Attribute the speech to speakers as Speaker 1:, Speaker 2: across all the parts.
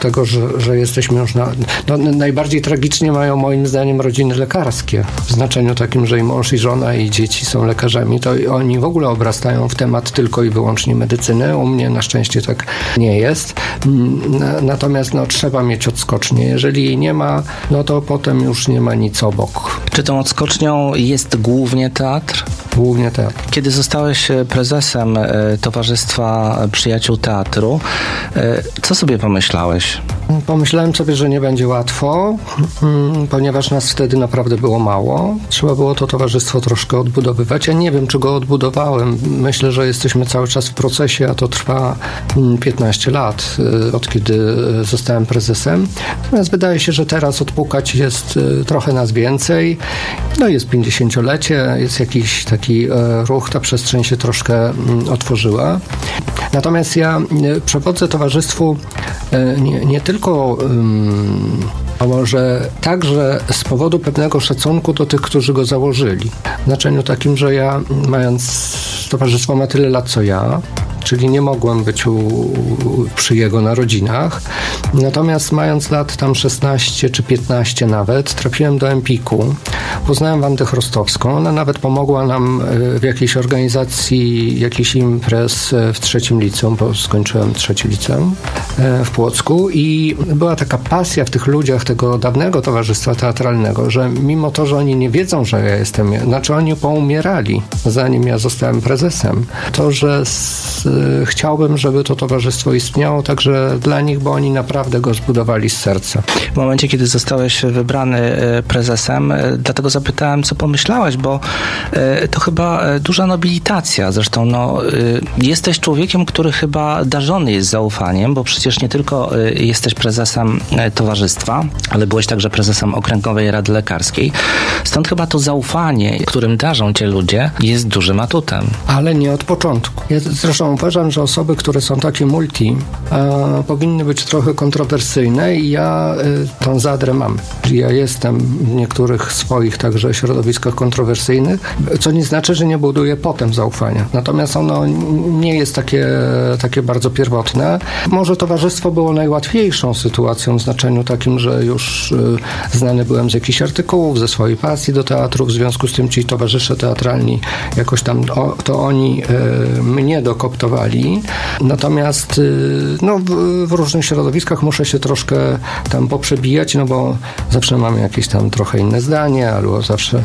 Speaker 1: tego, że jesteśmy już najbardziej tragicznie mają moim zdaniem rodziny lekarskie. W znaczeniu takim, że i mąż, i żona, i dzieci są lekarzami, to oni w ogóle obrastają w temat tylko i wyłącznie medycyny. U mnie na szczęście tak nie jest. Natomiast trzeba mieć odskocznię. Jeżeli jej nie ma, to potem już nie ma nic obok.
Speaker 2: Czy tą odskocznią jest głównie teatr?
Speaker 1: Głównie teatr.
Speaker 2: Kiedy zostałeś prezesem Towarzystwa Przyjaciół Teatru, co sobie pomyślałeś?
Speaker 1: Pomyślałem sobie, że nie będzie łatwo, ponieważ nas wtedy naprawdę było mało. Trzeba było to towarzystwo troszkę odbudowywać. Ja nie wiem, czy go odbudowałem. Myślę, że jesteśmy cały czas w procesie, a to trwa 15 lat, od kiedy zostałem prezesem. Natomiast wydaje się, że teraz odpukać jest trochę nas więcej. Jest 50-lecie, jest jakiś taki ruch, ta przestrzeń się troszkę otworzyła. Natomiast ja przewodzę towarzystwu nie tylko, a może także z powodu pewnego szacunku do tych, którzy go założyli. W znaczeniu takim, że ja, mając towarzystwo ma tyle lat co ja, czyli nie mogłem być przy jego narodzinach. Natomiast mając lat tam 16 czy 15 nawet, trafiłem do Empiku. Poznałem Wandę Chrostowską. Ona nawet pomogła nam w jakiejś organizacji jakichś imprez w 3. liceum, bo skończyłem 3. liceum w Płocku i była taka pasja w tych ludziach tego dawnego towarzystwa teatralnego, że mimo to, że oni nie wiedzą, że ja jestem, oni poumierali, zanim ja zostałem prezesem, to, że chciałbym, żeby to towarzystwo istniało także dla nich, bo oni naprawdę go zbudowali z serca.
Speaker 2: W momencie, kiedy zostałeś wybrany prezesem, dlatego zapytałem, co pomyślałeś, bo to chyba duża nobilitacja. Zresztą jesteś człowiekiem, który chyba darzony jest zaufaniem, bo przecież nie tylko jesteś prezesem towarzystwa, ale byłeś także prezesem Okręgowej Rady Lekarskiej. Stąd chyba to zaufanie, którym darzą cię ludzie, jest dużym atutem.
Speaker 1: Ale nie od początku. Ja zresztą uważam, że osoby, które są takie powinny być trochę kontrowersyjne i ja tą zadrę mam. Ja jestem w niektórych swoich także środowiskach kontrowersyjnych, co nie znaczy, że nie buduję potem zaufania. Natomiast ono nie jest takie bardzo pierwotne. Może towarzystwo było najłatwiejszą sytuacją w znaczeniu takim, że już znany byłem z jakichś artykułów, ze swojej pasji do teatru, w związku z tym ci towarzysze teatralni jakoś tam to oni mnie dokoptowali. Natomiast w różnych środowiskach muszę się troszkę tam poprzebijać, bo zawsze mamy jakieś tam trochę inne zdanie, albo zawsze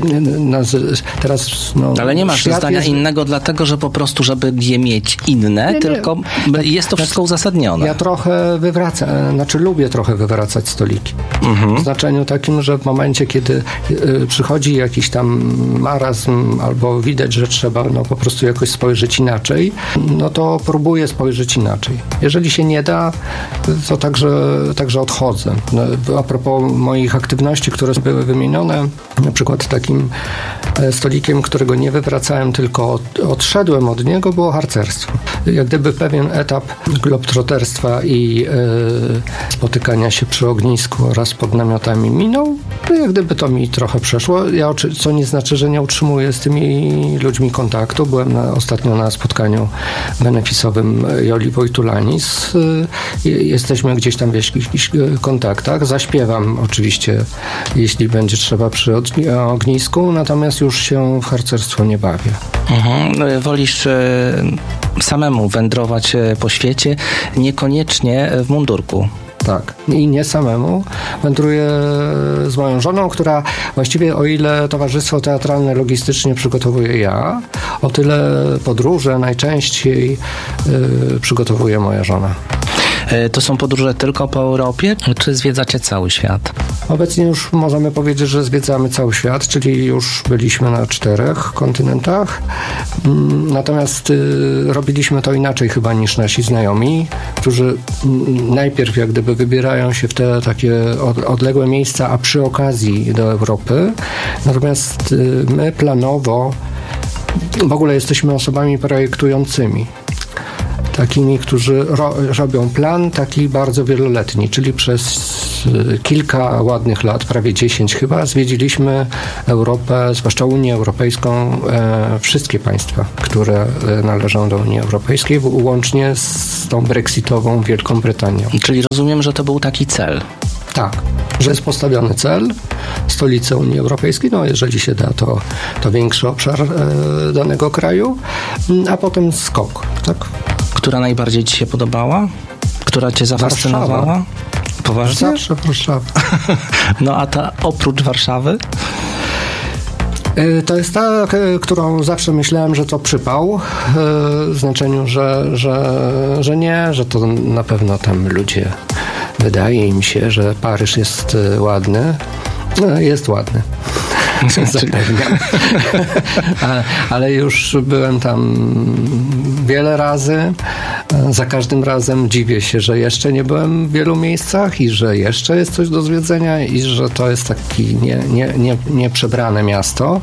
Speaker 1: teraz
Speaker 2: ale nie masz zdania innego dlatego, że po prostu, żeby je mieć inne, tylko jest to wszystko uzasadnione.
Speaker 1: Ja trochę lubię trochę wywracać stoliki. W znaczeniu takim, że w momencie, kiedy przychodzi jakiś tam marazm, albo widać, że trzeba po prostu jakoś spojrzeć inaczej, to próbuję spojrzeć inaczej. Jeżeli się nie da, to także odchodzę. A propos moich aktywności, które były wymienione, na przykład takim stolikiem, którego nie wywracałem, tylko odszedłem od niego, było harcerstwo. Jak gdyby pewien etap globtroterstwa i spotykania się przy ognisku oraz pod namiotami minął, jak gdyby to mi trochę przeszło. Co nie znaczy, że nie utrzymuję z tymi ludźmi kontaktu. Byłem ostatnio na spotkaniu beneficowym Joli Wojtulanis. Jesteśmy gdzieś tam w jakichś kontaktach. Zaśpiewam oczywiście, jeśli będzie trzeba przy ognisku, natomiast już się w harcerstwo nie bawię.
Speaker 2: Wolisz samemu wędrować po świecie, niekoniecznie w mundurku.
Speaker 1: Tak. I nie samemu. Wędruję z moją żoną, która właściwie, o ile towarzystwo teatralne logistycznie przygotowuję ja, o tyle podróże najczęściej przygotowuje moja żona.
Speaker 2: To są podróże tylko po Europie, czy zwiedzacie cały świat?
Speaker 1: Obecnie już możemy powiedzieć, że zwiedzamy cały świat, czyli już byliśmy na 4 kontynentach. Natomiast robiliśmy to inaczej chyba niż nasi znajomi, którzy najpierw jak gdyby wybierają się w te takie odległe miejsca, a przy okazji do Europy. Natomiast my planowo w ogóle jesteśmy osobami projektującymi. takimi, którzy robią plan taki bardzo wieloletni, czyli przez kilka ładnych lat, prawie 10 chyba, zwiedziliśmy Europę, zwłaszcza Unię Europejską, wszystkie państwa, które należą do Unii Europejskiej, łącznie z tą brexitową Wielką Brytanią.
Speaker 2: Czyli rozumiem, że to był taki cel.
Speaker 1: Tak, że jest postawiony cel, stolica Unii Europejskiej, no jeżeli się da, to większy obszar danego kraju, a potem skok, tak?
Speaker 2: Która najbardziej ci się podobała? Która cię zafascynowała?
Speaker 1: Warszawa.
Speaker 2: Poważnie?
Speaker 1: Zawsze Warszawa.
Speaker 2: No a ta oprócz Warszawy?
Speaker 1: To jest ta, którą zawsze myślałem, że to przypał, w znaczeniu, że nie, że to na pewno tam ludzie, wydaje im się, że Paryż jest ładny. No, jest ładny. Zapewniam. Ale już byłem tam wiele razy. Za każdym razem dziwię się, że jeszcze nie byłem w wielu miejscach i że jeszcze jest coś do zwiedzenia i że to jest taki nieprzebrane miasto.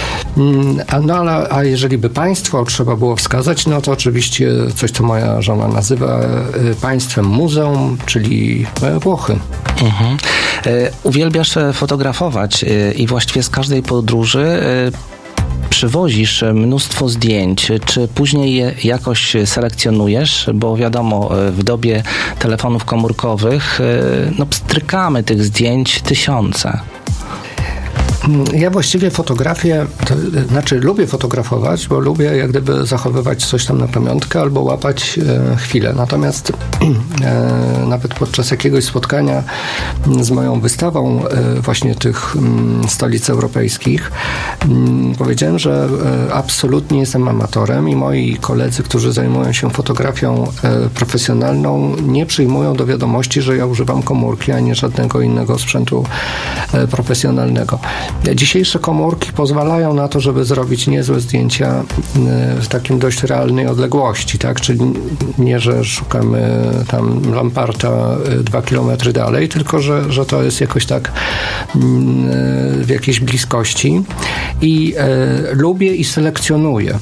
Speaker 1: A jeżeli by państwo trzeba było wskazać, no to oczywiście coś, co moja żona nazywa państwem muzeum, czyli Włochy.
Speaker 2: Mhm. Uwielbiasz fotografować i właściwie z każdej podróży przywozisz mnóstwo zdjęć. Czy później je jakoś selekcjonujesz? Bo wiadomo, w dobie telefonów komórkowych pstrykamy tych zdjęć tysiące.
Speaker 1: Ja właściwie fotografię, lubię fotografować, bo lubię jak gdyby zachowywać coś tam na pamiątkę albo łapać chwilę. Natomiast nawet podczas jakiegoś spotkania z moją wystawą właśnie tych stolic europejskich powiedziałem, że absolutnie jestem amatorem i moi koledzy, którzy zajmują się fotografią profesjonalną, nie przyjmują do wiadomości, że ja używam komórki, a nie żadnego innego sprzętu profesjonalnego. Dzisiejsze komórki pozwalają na to, żeby zrobić niezłe zdjęcia w takim dość realnej odległości, tak? Czyli nie, że szukamy tam lamparta 2 kilometry dalej, tylko że to jest jakoś tak w jakiejś bliskości i lubię i selekcjonuję,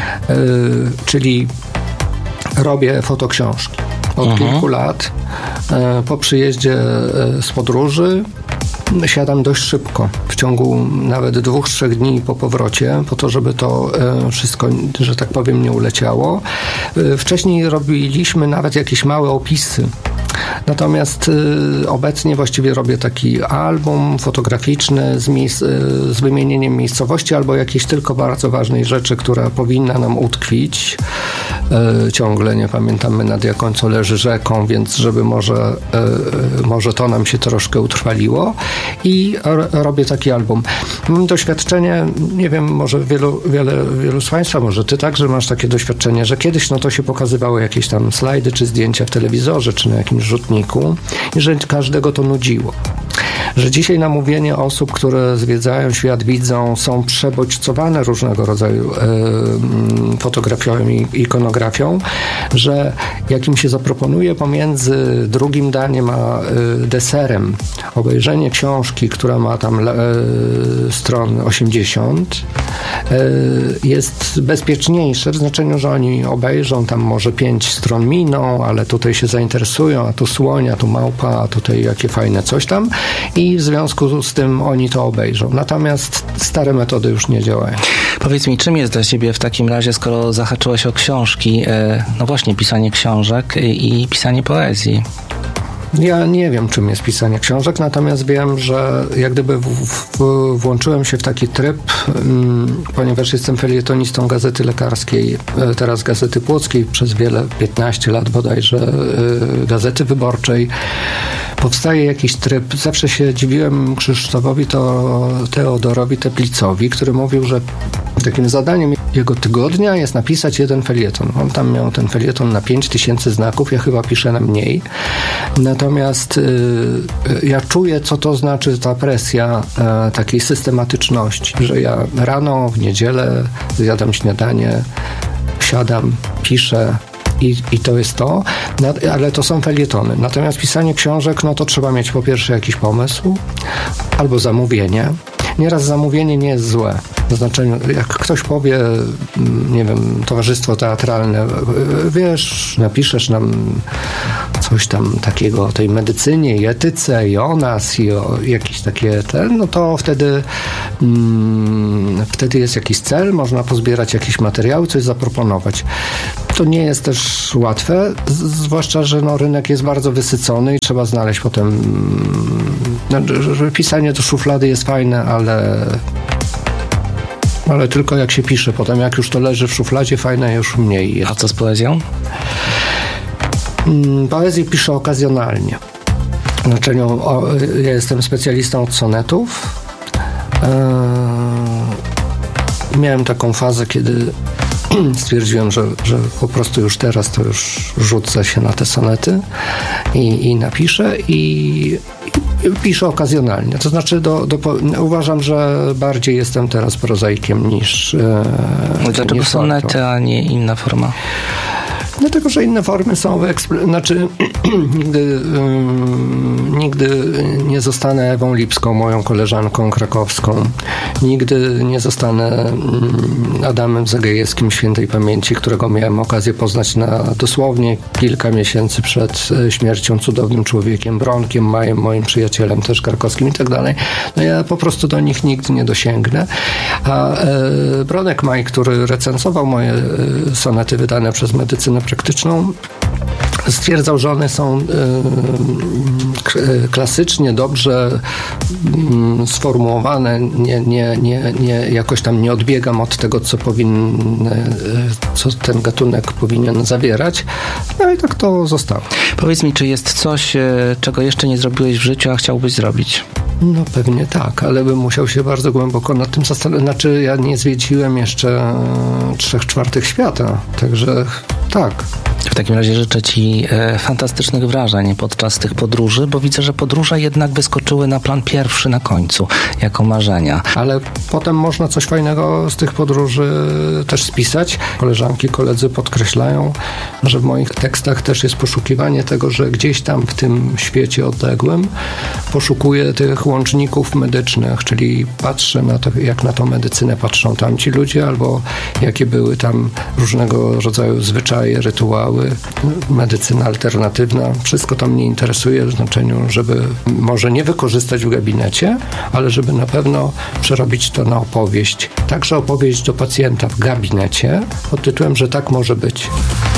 Speaker 1: czyli robię fotoksiążki od kilku lat. Po przyjeździe z podróży siadam dość szybko, w ciągu nawet 2-3 dni po powrocie, po to, żeby to wszystko, że tak powiem, nie uleciało. Wcześniej robiliśmy nawet jakieś małe opisy. Natomiast obecnie właściwie robię taki album fotograficzny z wymienieniem miejscowości albo jakiejś tylko bardzo ważnej rzeczy, która powinna nam utkwić. Ciągle nie pamiętamy, nad jaką co leży rzeką, więc żeby może to nam się troszkę utrwaliło i robię taki album. Mam doświadczenie, nie wiem, może wielu z Państwa, może Ty także masz takie doświadczenie, że kiedyś to się pokazywało jakieś tam slajdy czy zdjęcia w telewizorze, czy na jakimś rzutniku i że każdego to nudziło. Że dzisiaj namówienie osób, które zwiedzają świat, widzą, są przebodźcowane różnego rodzaju fotografią i ikonografią, że jak im się zaproponuje pomiędzy drugim daniem a deserem obejrzenie książki, która ma tam stron 80, jest bezpieczniejsze w znaczeniu, że oni obejrzą, tam może 5 stron miną, ale tutaj się zainteresują, a tu słoń, a tu małpa, a tutaj jakie fajne coś tam i w związku z tym oni to obejrzą. Natomiast stare metody już nie działają.
Speaker 2: Powiedz mi, czym jest dla Ciebie w takim razie, skoro zahaczyłeś o książki, no właśnie pisanie książek i pisanie poezji?
Speaker 1: Ja nie wiem, czym jest pisanie książek, natomiast wiem, że jak gdyby włączyłem się w taki tryb, ponieważ jestem felietonistą Gazety Lekarskiej, teraz Gazety Płockiej, przez 15 lat bodajże Gazety Wyborczej. Powstaje jakiś tryb. Zawsze się dziwiłem Krzysztofowi Teodorowi Teplicowi, który mówił, że takim zadaniem jego tygodnia jest napisać jeden felieton. On tam miał ten felieton na 5000 znaków, ja chyba piszę na mniej. Natomiast ja czuję, co to znaczy ta presja takiej systematyczności, że ja rano, w niedzielę zjadam śniadanie, siadam, piszę, i to jest to, ale to są felietony. Natomiast pisanie książek, to trzeba mieć po pierwsze jakiś pomysł albo zamówienie. Nieraz zamówienie nie jest złe. W znaczeniu, jak ktoś powie, nie wiem, towarzystwo teatralne, wiesz, napiszesz nam coś tam takiego o tej medycynie i etyce i o nas i o jakieś takie no to wtedy jest jakiś cel, można pozbierać jakieś materiały, coś zaproponować. To nie jest też łatwe, zwłaszcza, że rynek jest bardzo wysycony i trzeba znaleźć potem, że pisanie do szuflady jest fajne, ale tylko jak się pisze. Potem jak już to leży w szufladzie, fajne już mniej jest.
Speaker 2: A co z poezją?
Speaker 1: Poezję piszę okazjonalnie. W znaczeniu, ja jestem specjalistą od sonetów. Miałem taką fazę, kiedy stwierdziłem, że po prostu już teraz to już rzucę się na te sonety i napiszę i piszę okazjonalnie. To znaczy uważam, że bardziej jestem teraz prozaikiem niż
Speaker 2: Dlaczego sonety, a nie inna forma?
Speaker 1: Dlatego, że inne formy są nigdy nie zostanę Ewą Lipską, moją koleżanką krakowską. Nigdy nie zostanę Adamem Zagajewskim świętej pamięci, którego miałem okazję poznać dosłownie kilka miesięcy przed śmiercią, cudownym człowiekiem, Bronkiem Majem, moim przyjacielem też krakowskim i tak dalej. No ja po prostu do nich nigdy nie dosięgnę. A Bronek Maj, który recenzował moje sonety wydane przez Medycynę Praktyczną, stwierdzał, że one są klasycznie, dobrze sformułowane, nie jakoś tam nie odbiegam od tego, co ten gatunek powinien zawierać. No i tak to zostało.
Speaker 2: Powiedz mi, czy jest coś, czego jeszcze nie zrobiłeś w życiu, a chciałbyś zrobić?
Speaker 1: No pewnie tak, ale bym musiał się bardzo głęboko nad tym zastanowić. Znaczy, ja nie zwiedziłem jeszcze 3/4 świata, także tak.
Speaker 2: W takim razie życzę Ci fantastycznych wrażeń podczas tych podróży, bo widzę, że podróże jednak wyskoczyły na plan pierwszy na końcu, jako marzenia.
Speaker 1: Ale potem można coś fajnego z tych podróży też spisać. Koleżanki, koledzy podkreślają, że w moich tekstach też jest poszukiwanie tego, że gdzieś tam w tym świecie odległym poszukuję tych łączników medycznych, czyli patrzę na to, jak na tą medycynę patrzą tamci ludzie, albo jakie były tam różnego rodzaju zwyczaje, rytuały, medycyna alternatywna. Wszystko to mnie interesuje w znaczeniu, żeby może nie wykorzystać w gabinecie, ale żeby na pewno przerobić to na opowieść. Także opowieść do pacjenta w gabinecie pod tytułem, że tak może być.